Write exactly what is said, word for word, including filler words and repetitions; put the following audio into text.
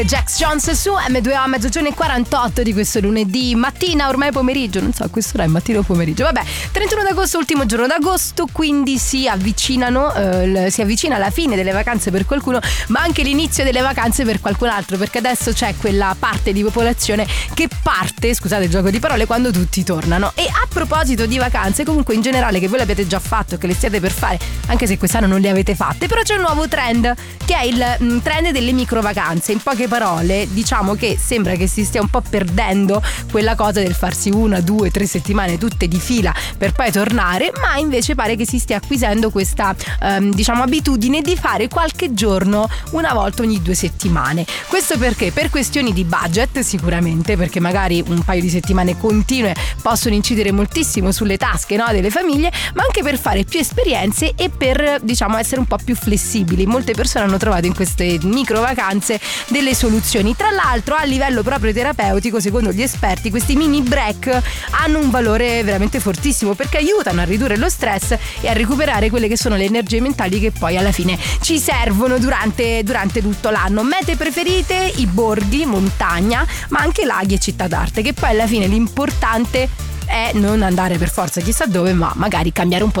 Jax Jones su M due O a mezzogiorno e quarantotto di questo lunedì mattina, ormai pomeriggio, non so, questo è mattino o pomeriggio, vabbè, trentuno d'agosto, ultimo giorno d'agosto, quindi si avvicinano, eh, si avvicina la fine delle vacanze per qualcuno, ma anche l'inizio delle vacanze per qualcun altro, perché adesso c'è quella parte di popolazione che parte, scusate il gioco di parole, quando tutti tornano. E a proposito di vacanze, comunque in generale, che voi l'abbiate già fatto, che le stiate per fare, anche se quest'anno non le avete fatte, però c'è un nuovo trend, che è il mh, trend delle micro vacanze. In poche parole, diciamo che sembra che si stia un po' perdendo quella cosa del farsi una, due, tre settimane tutte di fila per poi tornare, ma invece pare che si stia acquisendo questa ehm, diciamo abitudine di fare qualche giorno una volta ogni due settimane. Questo perché? Per questioni di budget sicuramente, perché magari un paio di settimane continue possono incidere moltissimo sulle tasche, no, delle famiglie, ma anche per fare più esperienze e per, diciamo, essere un po' più flessibili. Molte persone hanno trovato in queste micro vacanze delle soluzioni. Tra l'altro, a livello proprio terapeutico, secondo gli esperti, questi mini break hanno un valore veramente fortissimo, perché aiutano a ridurre lo stress e a recuperare quelle che sono le energie mentali che poi alla fine ci servono durante, durante tutto l'anno. Mete preferite? I borghi, montagna, ma anche laghi e città d'arte, che poi alla fine l'importante è non andare per forza chissà dove, ma magari cambiare un po'